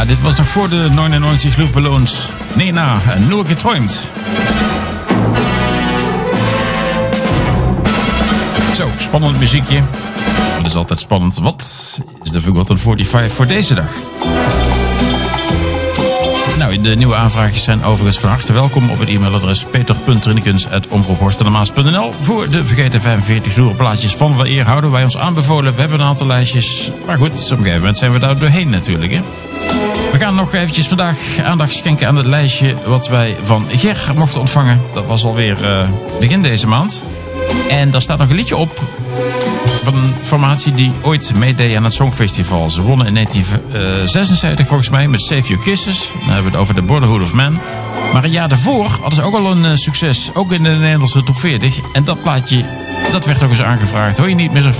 Ja, dit was nog voor de 99 Luftballons. Nena, nur geträumt. Zo, spannend muziekje. Dat is altijd spannend. Wat is de Forgotten 45 voor deze dag? Nou, de nieuwe aanvraagjes zijn overigens van harte welkom op het e-mailadres peter.rinnikens@omroephorstenamaas.nl. Voor de vergeten 45 zoere plaatjes van weleer houden wij ons aanbevolen. We hebben een aantal lijstjes, maar goed, op een gegeven moment zijn we daar doorheen natuurlijk, hè. We gaan nog eventjes vandaag aandacht schenken aan het lijstje wat wij van Ger mochten ontvangen. Dat was alweer begin deze maand. En daar staat nog een liedje op van een formatie die ooit meedeed aan het Songfestival. Ze wonnen in 1976 volgens mij met Save Your Kisses. Dan hebben we het over de Brotherhood of Man. Maar een jaar daarvoor hadden ze ook al een succes. Ook in de Nederlandse top 40. En dat plaatje, dat werd ook eens aangevraagd. Hoor je niet meer zo